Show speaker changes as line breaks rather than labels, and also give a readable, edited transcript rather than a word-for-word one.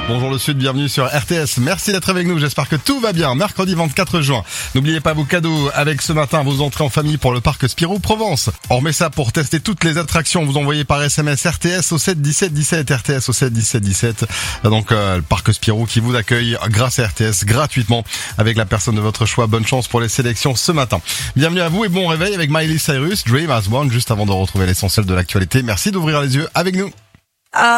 Bonjour le Sud, bienvenue sur RTS. Merci d'être avec nous, j'espère que tout va bien. Mercredi 24 juin. N'oubliez pas vos cadeaux avec ce matin vos entrées en famille pour le parc Spirou Provence. On remet ça pour tester toutes les attractions. Vous envoyez par SMS RTS au 7 17 17, RTS au 7 17 17. Donc le parc Spirou qui vous accueille grâce à RTS gratuitement avec la personne de votre choix. Bonne chance pour les sélections ce matin. Bienvenue à vous et bon réveil avec Miley Cyrus, Dream As One, juste avant de retrouver l'essentiel de l'actualité. Merci d'ouvrir les yeux avec nous.